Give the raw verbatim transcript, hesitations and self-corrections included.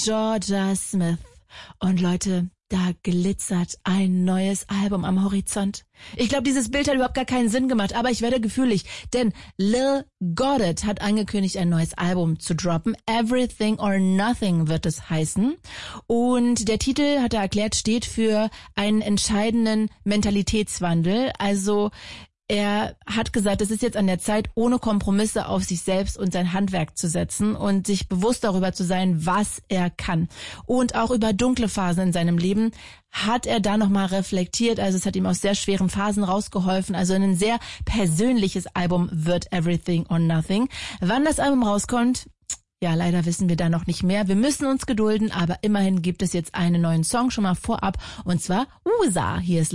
Jorja Smith. Und Leute, da glitzert ein neues Album am Horizont. Ich glaube, dieses Bild hat überhaupt gar keinen Sinn gemacht, aber ich werde gefühlig, denn Lil Goddard hat angekündigt, ein neues Album zu droppen. Everything or Nothing wird es heißen. Und der Titel, hat er erklärt, steht für einen entscheidenden Mentalitätswandel. Also er hat gesagt, es ist jetzt an der Zeit, ohne Kompromisse auf sich selbst und sein Handwerk zu setzen und sich bewusst darüber zu sein, was er kann. Und auch über dunkle Phasen in seinem Leben hat er da nochmal reflektiert. Also es hat ihm aus sehr schweren Phasen rausgeholfen. Also ein sehr persönliches Album wird Everything or Nothing. Wann das Album rauskommt, ja, leider wissen wir da noch nicht mehr. Wir müssen uns gedulden, aber immerhin gibt es jetzt einen neuen Song schon mal vorab. Und zwar U S A. Hier ist